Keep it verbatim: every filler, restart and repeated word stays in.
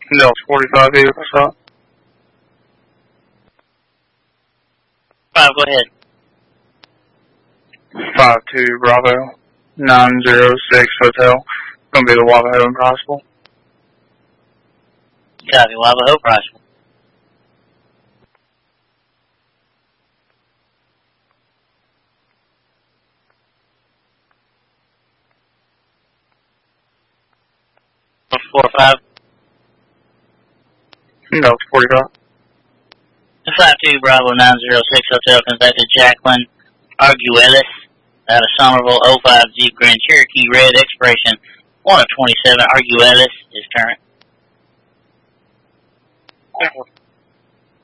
Delta forty-five vehicle stop. Five, go ahead. Five two Bravo nine zero six Hotel. Gonna be the Wavaho Impossible. Copy, Wavaho Impossible. Four five. Delta forty-five. Five two Bravo nine zero six Hotel contacted Jacqueline Arguelles out of Somerville oh five Jeep Grand Cherokee Red expiration one of twenty-seven. Arguelles is current.